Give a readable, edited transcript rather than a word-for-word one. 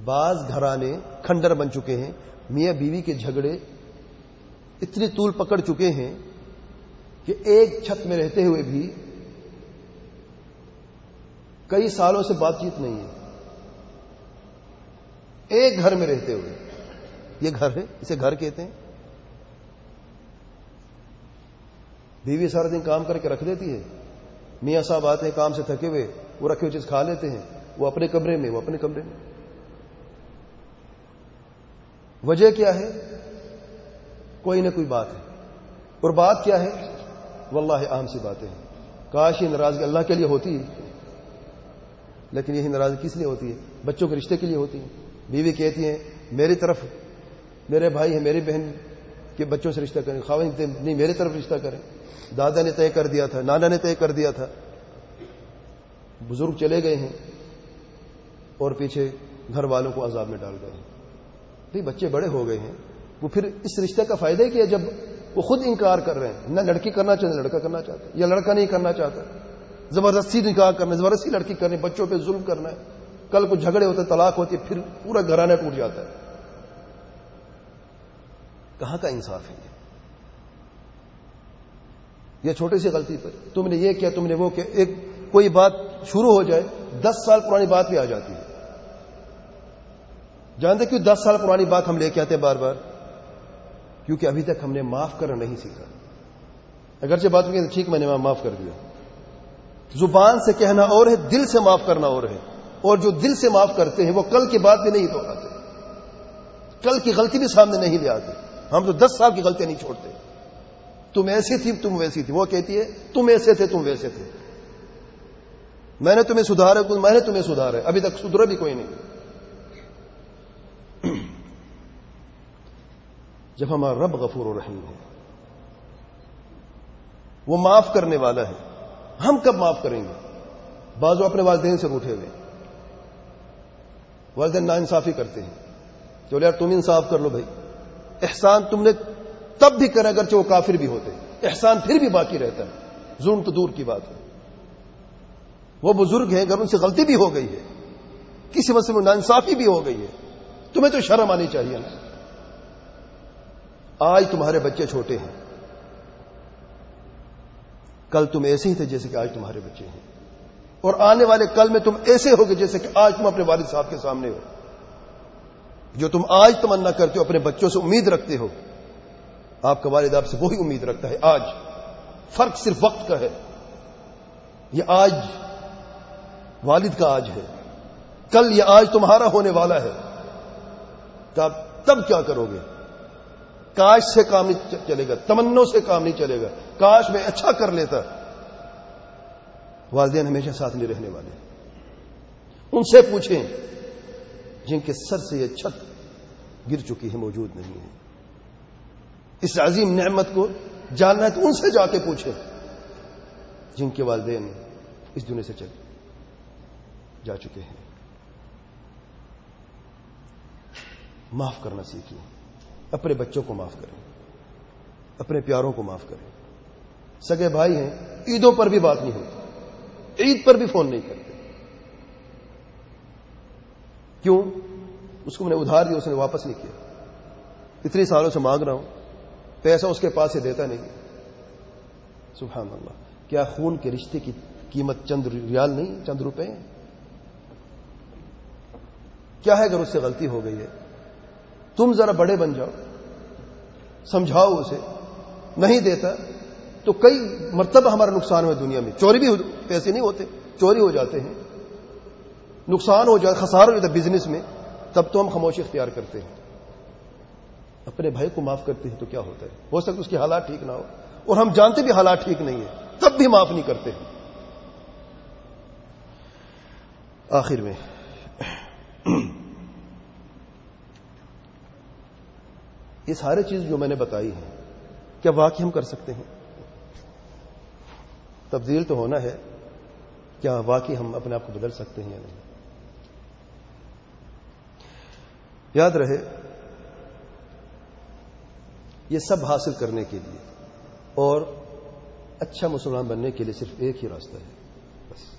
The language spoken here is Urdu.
بعض گھرانے کھنڈر بن چکے ہیں، میاں بیوی کے جھگڑے اتنی طول پکڑ چکے ہیں کہ ایک چھت میں رہتے ہوئے بھی کئی سالوں سے بات چیت نہیں ہے، ایک گھر میں رہتے ہوئے. یہ گھر ہے، اسے گھر کہتے ہیں. بیوی سارا دن کام کر کے رکھ دیتی ہے، میاں صاحب آتے ہیں کام سے تھکے ہوئے، وہ رکھے ہوئے چیز کھا لیتے ہیں، وہ اپنے کمرے میں، وہ اپنے کمرے میں. وجہ کیا ہے؟ کوئی نہ کوئی بات ہے. اور بات کیا ہے؟ واللہ عام سی باتیں ہیں. کاش یہ ناراضگی اللہ کے لیے ہوتی ہے، لیکن یہی ناراضگی کس لیے ہوتی ہے؟ بچوں کے رشتے کے لیے ہوتی ہے. بیوی کہتی ہیں میری طرف میرے بھائی ہیں، میری بہن کے بچوں سے رشتہ کریں، خاوند نہیں میری طرف رشتہ کریں. دادا نے طے کر دیا تھا، نانا نے طے کر دیا تھا، بزرگ چلے گئے ہیں اور پیچھے گھر والوں کو عذاب میں ڈال گئے ہیں. بھئی بچے بڑے ہو گئے ہیں، وہ پھر اس رشتے کا فائدہ ہی کیا جب وہ خود انکار کر رہے ہیں. نہ لڑکی کرنا چاہتے، لڑکا کرنا چاہتا ہے، یا لڑکا نہیں کرنا چاہتا، زبردستی نکاح کرنا، زبردستی لڑکی کرنی، بچوں پہ ظلم کرنا ہے. کل کو جھگڑے ہوتے، طلاق ہوتی ہے، پھر پورا گھرانہ ٹوٹ جاتا ہے. کہاں کا انصاف ہے یہ چھوٹی سی غلطی پر تم نے یہ کیا، تم نے وہ کیا، ایک کوئی بات شروع ہو جائے 10 سال پرانی بات بھی آ جاتی ہے. جانتے کیوں 10 سال پرانی بات ہم لے کے آتے ہیں بار بار؟ کیونکہ ابھی تک ہم نے معاف کرنا نہیں سیکھا. اگرچہ بات میں ٹھیک میں نے معاف کر دیا، زبان سے کہنا اور ہے، دل سے معاف کرنا اور ہے. اور جو دل سے معاف کرتے ہیں وہ کل کی بات بھی نہیں دہراتے، کل کی غلطی بھی سامنے نہیں لے آتے. ہم تو 10 سال کی غلطیاں نہیں چھوڑتے. تم ایسی تھی، تم ویسی تھی. وہ کہتی ہے تم ایسے تھے، تم ویسے تھے، میں نے تمہیں سدھارا، میں نے تمہیں سدھارا، ابھی تک سدھرا بھی کوئی نہیں. جب ہمارا رب غفور و رحیم ہے، وہ معاف کرنے والا ہے، ہم کب معاف کریں گے؟ بعضوں اپنے والدین سے روٹھے ہوئے، والدین ناانصافی کرتے ہیں، چلو یار تم انصاف کر لو بھائی. احسان تم نے تب بھی کرا اگرچہ وہ کافر بھی ہوتے، احسان پھر بھی باقی رہتا ہے. ظلم تو دور کی بات ہے. وہ بزرگ ہیں، اگر ان سے غلطی بھی ہو گئی ہے، کسی وجہ سے ناانصافی بھی ہو گئی ہے، تمہیں تو شرم آنی چاہیے نا. آج تمہارے بچے چھوٹے ہیں، کل تم ایسے ہی تھے جیسے کہ آج تمہارے بچے ہیں، اور آنے والے کل میں تم ایسے ہوگے جیسے کہ آج تم اپنے والد صاحب کے سامنے ہو. جو تم آج تمنا کرتے ہو، اپنے بچوں سے امید رکھتے ہو، آپ کا والد آپ سے وہی امید رکھتا ہے آج. فرق صرف وقت کا ہے. یہ آج والد کا آج ہے، کل یہ آج تمہارا ہونے والا ہے. تب کیا کرو گے؟ کاش سے کام نہیں چلے گا، تمنوں سے کام نہیں چلے گا. کاش میں اچھا کر لیتا. والدین ہمیشہ ساتھ نہیں رہنے والے. ان سے پوچھیں جن کے سر سے یہ چھت گر چکی ہے، موجود نہیں ہے. اس عظیم نعمت کو جاننا ہے تو ان سے جا کے پوچھیں جن کے والدین اس دنیا سے جا چکے ہیں. معاف کرنا سیکھیں، اپنے بچوں کو معاف کریں، اپنے پیاروں کو معاف کریں. سگے بھائی ہیں، عیدوں پر بھی بات نہیں ہوتی، عید پر بھی فون نہیں کرتے. کیوں؟ اس کو میں نے ادھار دیا، اس نے واپس نہیں کیا. اتنے سالوں سے مانگ رہا ہوں، پیسہ اس کے پاس سے دیتا نہیں. سبحان اللہ. کیا خون کے رشتے کی قیمت چند ریال نہیں، چند روپے ہیں؟ کیا ہے اگر اس سے غلطی ہو گئی ہے؟ تم ذرا بڑے بن جاؤ، سمجھاؤ اسے. نہیں دیتا تو کئی مرتبہ ہمارا نقصان ہوا دنیا میں. چوری بھی پیسے نہیں ہوتے، چوری ہو جاتے ہیں، نقصان ہو جاتا، خسارہ ہو جاتا بزنس میں، تب تو ہم خاموشی اختیار کرتے ہیں. اپنے بھائی کو معاف کرتے ہیں تو کیا ہوتا ہے؟ ہو سکتا ہے اس کے حالات ٹھیک نہ ہو، اور ہم جانتے بھی حالات ٹھیک نہیں ہے، تب بھی معاف نہیں کرتے ہیں. آخر میں یہ سارے چیز جو میں نے بتائی ہیں، کیا واقعی ہم کر سکتے ہیں؟ تبدیل تو ہونا ہے. کیا واقعی ہم اپنے آپ کو بدل سکتے ہیں یا نہیں؟ یاد رہے، یہ سب حاصل کرنے کے لیے اور اچھا مسلمان بننے کے لیے صرف ایک ہی راستہ ہے، بس.